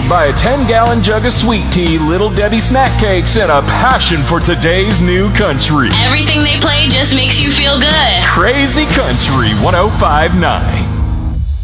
fueled by a 10-gallon jug of sweet tea, Little Debbie snack cakes, and a passion for today's new country. Everything they play just makes you feel good. Crazy Country 105.9.